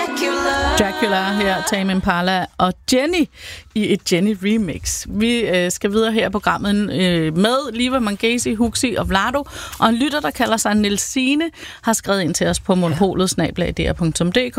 Dracula her, Tame Impala og Jenny i et Jenny-remix. Vi skal videre her i programmet med Liva Mangesi, Huxi og Vlado, og en lytter, der kalder sig Nielsine, har skrevet ind til os på monopolet@dr.dk.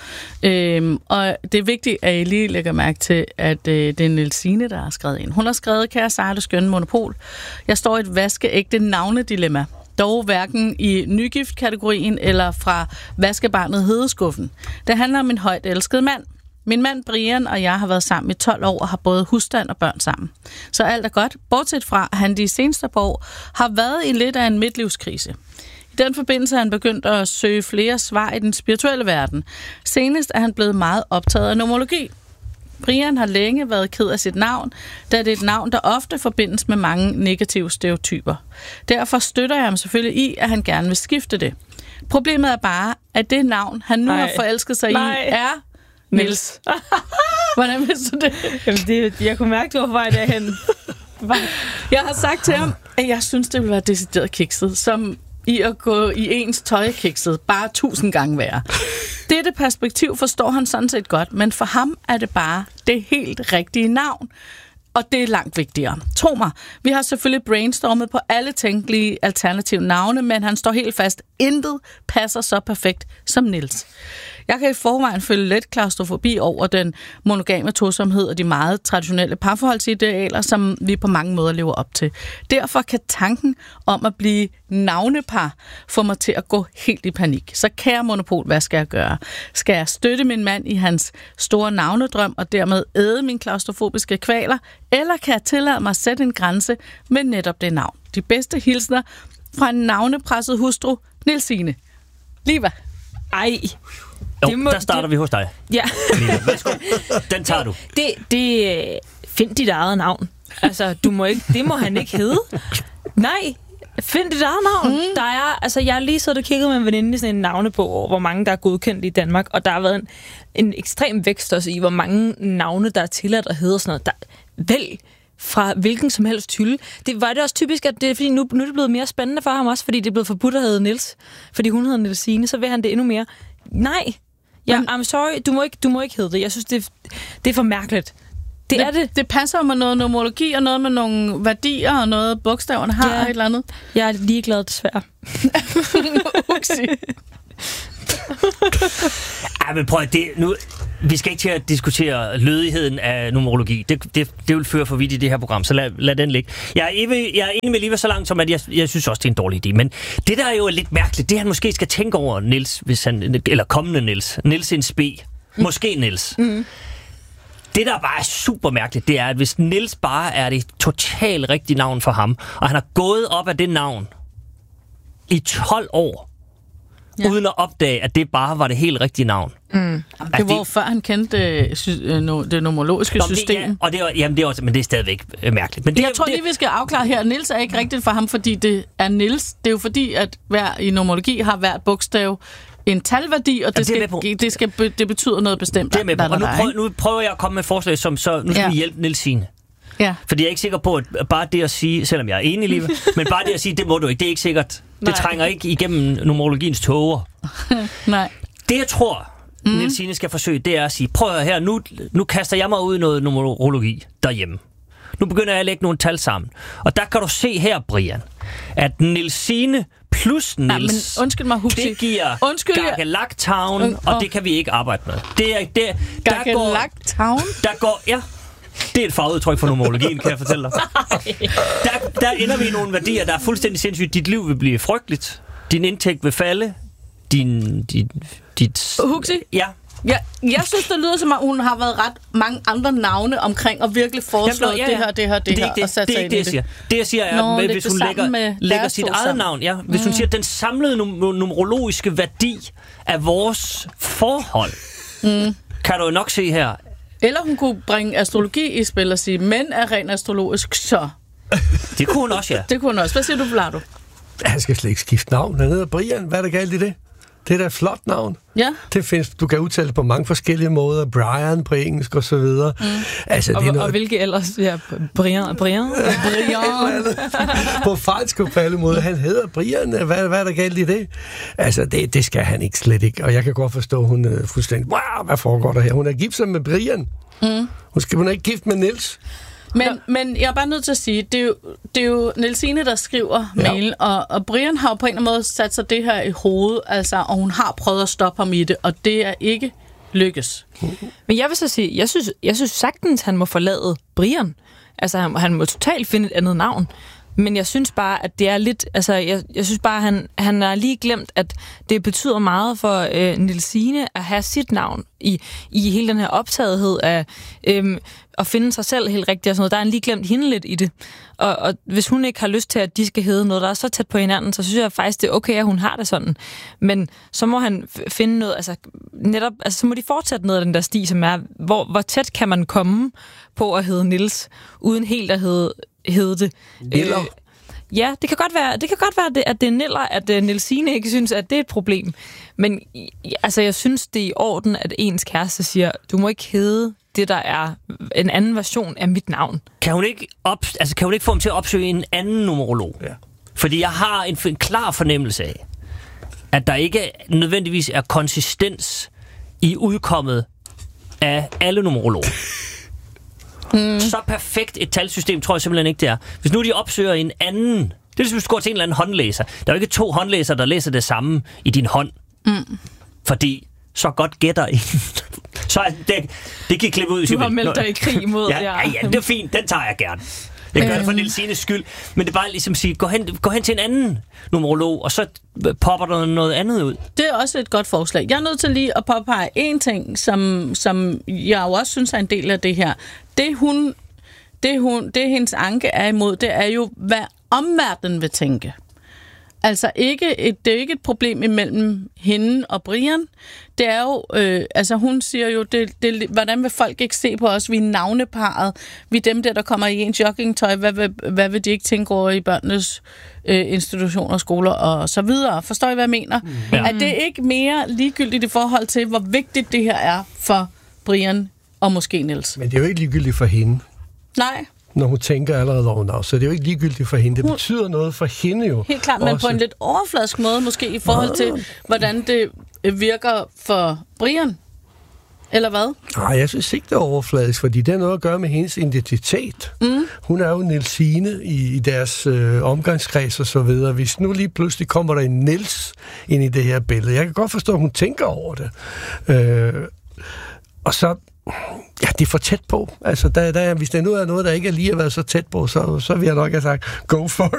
Og det er vigtigt, at I lige lægger mærke til, at det er Nielsine, der har skrevet ind. Hun har skrevet: Kære sejle skønne Monopol, jeg står i et vaskeægte navnedilemma. Dog hverken i nygift-kategorien eller fra vaskebarnet hedeskuffen. Det handler om min højt elskede mand. Min mand Brian og jeg har været sammen i 12 år og har både husstand og børn sammen. Så alt er godt, bortset fra, at han de seneste par år har været i lidt af en midtlivskrise. I den forbindelse er han begyndt at søge flere svar i den spirituelle verden. Senest er han blevet meget optaget af numerologi. Brian har længe været ked af sit navn, da det er et navn, der ofte forbindes med mange negative stereotyper. Derfor støtter jeg ham selvfølgelig i, at han gerne vil skifte det. Problemet er bare, at det navn, han nu har forelsket sig i, er Niels. Hvordan vidste du det? Jamen, jeg kunne mærke, du var på vej derhen. Jeg har sagt til ham, at jeg synes, det vil være decideret kikset, som i at gå i ens tøj kikset, bare 1000 gange værre. Dette perspektiv forstår han sådan set godt, men for ham er det bare det helt rigtige navn. Og det er langt vigtigere. Tro mig, vi har selvfølgelig brainstormet på alle tænkelige alternative navne, men han står helt fast. Intet passer så perfekt som Niels. Jeg kan i forvejen føle let klaustrofobi over den monogame tosomhed og de meget traditionelle parforholdsidealer, som vi på mange måder lever op til. Derfor kan tanken om at blive navnepar få mig til at gå helt i panik. Så kære Monopol, hvad skal jeg gøre? Skal jeg støtte min mand i hans store navnedrøm og dermed æde mine klaustrofobiske kvaler? Eller kan jeg tillade mig at sætte en grænse med netop det navn? De bedste hilsner fra en navnepresset hustru, Nielsine. Liva. Ej. Jo, der starter vi hos dig. Ja. Værsgo. Den tager du. Find dit eget navn. Altså, det må han ikke hedde. Nej, find dit eget navn. Der er, jeg har lige siddet og kigget med en veninde i sådan en navnebog over, hvor mange der er godkendt i Danmark, og der har været en ekstrem vækst også i, hvor mange navne, der er tilladt at hedde sådan noget. Vælg fra hvilken som helst hylde. Det var det også typisk, at det er fordi nu er det blevet mere spændende for ham også, fordi det er blevet forbudt at hedde Niels, fordi hun hedder Nielsine, så vil han det endnu mere. Nej, I'm sorry, du må ikke hedde det. Jeg synes, det er for mærkeligt. Det passer med noget numerologi og noget med nogle værdier og noget bogstaverne har et eller andet. Jeg er ligeglad, desværre. Men prøv at vi skal ikke til at diskutere lødigheden af numerologi. Det vil føre for vidt i det her program, så lad den ligge. Jeg er enig med Liva så langt som, at jeg synes også, det er en dårlig idé. Men det, der er jo lidt mærkeligt, det han måske skal tænke over, Niels, eller kommende Niels en spe. Måske Niels. Mm. Det, der bare er super mærkeligt, det er, at hvis Niels bare er det totalt rigtige navn for ham, og han har gået op af det navn i 12 år, uden at opdage, at det bare var det helt rigtige navn. Mm. Det var før han kendte det numerologiske system. Og det er også, men det er stadigvæk mærkeligt. Men jeg tror lige, vi skal afklare her. Niels er ikke rigtigt for ham, fordi det er Niels. Det er jo fordi, at hver i numerologi har hvert bogstav en talværdi, og det betyder noget bestemt. Det er med på. Og nu prøver jeg at komme med forslag, som så nu skal vi hjælpe Nielsine. Ja. Fordi jeg er ikke sikker på, at bare det at sige, selvom jeg er enig i livet, men bare det at sige, det må du ikke, det er ikke sikkert. Det trænger ikke igennem numerologiens tåger. Nej. Det jeg tror, Nielsine skal forsøge, det er at sige, prøv at her, nu kaster jeg mig ud i noget numerologi derhjemme. Nu begynder jeg at lægge nogle tal sammen. Og der kan du se her, Brian, at Nielsine plus Niels, undskyld mig, Huxi. Det giver Gagelak-town, og det kan vi ikke arbejde med. Gagelak-town? Det er et fagudtryk for numerologien, kan jeg fortælle dig. Der ender vi i nogle værdier, der er fuldstændig sindssygt. Dit liv vil blive frygteligt. Din indtægt vil falde. Huxi? Ja. Ja, jeg synes, det lyder som om, hun har været ret mange andre navne omkring og virkelig foreslået det her. Det er ikke det, jeg siger. Det, jeg siger, er, at hvis hun lægger sit eget navn, hvis hun siger, at den samlede numerologiske værdi af vores forhold, kan du jo nok se her. Eller hun kunne bringe astrologi i spil og sige, mænd er rent astrologisk, så. Det kunne hun også, ja. Det kunne hun også. Hvad siger du, Vlado? Han skal slet ikke skifte navn. Han hedder Brian. Hvad er der galt i det? Det er da et flot navn. Ja. Det findes, du kan udtale det på mange forskellige måder. Brian på engelsk og så videre. Altså, det er noget... Og hvilke ellers? Ja, Brian. På fransk og på alle måder. Han hedder Brian. Hvad er der galt i det? Altså, det skal han ikke, slet ikke. Og jeg kan godt forstå, hun er fuldstændig... Wow, hvad foregår der her? Hun er gift med Brian. Hun er ikke gift med Niels. Men jeg er bare nødt til at sige, det er jo Nielsine, der skriver mailen, og Brian har jo på en eller anden måde sat sig det her i hovedet, altså, og hun har prøvet at stoppe ham i det, og det er ikke lykkes. Men jeg vil så sige, jeg synes sagtens, han må forlade Brian. Altså, han må totalt finde et andet navn. Men jeg synes bare, at det er lidt... Altså, jeg synes bare, han har lige glemt, at det betyder meget for Nielsine at have sit navn i hele den her optagethed af at finde sig selv helt rigtigt og sådan noget. Der er han lige glemt hende lidt i det. Og hvis hun ikke har lyst til, at de skal hedde noget, der er så tæt på hinanden, så synes jeg faktisk, det er okay, at hun har det sådan. Men så må han finde noget... Altså, netop... Altså, så må de fortsætte ned ad den der sti, som er... Hvor tæt kan man komme på at hedde Niels, uden helt at hedde det. Niller. Ja, det kan godt være, at det er Niller, at Nielsine ikke synes, at det er et problem. Men altså, jeg synes, det er i orden, at ens kæreste siger, du må ikke hedde det, der er en anden version af mit navn. Kan hun ikke få ham til at opsøge en anden numerolog? Ja. Fordi jeg har en klar fornemmelse af, at der ikke nødvendigvis er konsistens i udkommet af alle numerologer. Så perfekt et talsystem tror jeg simpelthen ikke, det er. Hvis nu de opsøger en anden... Det er ligesom, hvis du går til en eller anden håndlæser. Der er jo ikke 2 håndlæsere, der læser det samme i din hånd. Fordi så godt gætter I. Så det kan klippe ud. Du har meldt dig i krig imod. Ja, det er fint. Den tager jeg gerne. Jeg gør det for Nielsines skyld. Men det er bare ligesom at sige, gå hen til en anden numerolog, og så popper der noget andet ud. Det er også et godt forslag. Jeg er nødt til lige at påpege en ting, som jeg jo også synes er en del af det her. Det hendes anke er imod, det er jo, hvad omverdenen vil tænke. Altså det er ikke et problem imellem hende og Brian. Det er jo, hun siger jo, hvordan vil folk ikke se på os? Vi er navneparret. Vi er dem der kommer i ens joggingtøj. Hvad vil de ikke tænke over i børnenes institutioner, skoler og så videre? Forstår I, hvad jeg mener? Ja. Er det ikke mere ligegyldigt i forhold til, hvor vigtigt det her er for Brian og måske Niels? Men det er jo ikke ligegyldigt for hende. Nej. Når hun tænker allerede over navn, så det er jo ikke ligegyldigt for hende. Det betyder noget for hende jo. Helt klart, men på en lidt overfladisk måde, måske i forhold til, hvordan det virker for Brian. Eller hvad? Nej, jeg synes ikke, det er overfladisk, fordi det har noget at gøre med hendes identitet. Hun er jo Nielsine i deres omgangskreds og så videre. Hvis nu lige pludselig kommer der en Niels ind i det her billede. Jeg kan godt forstå, at hun tænker over det. Og så... Ja, det er for tæt på. Altså, hvis der nu er noget, der ikke er lige at være så tæt på, så vil jeg nok have sagt, go for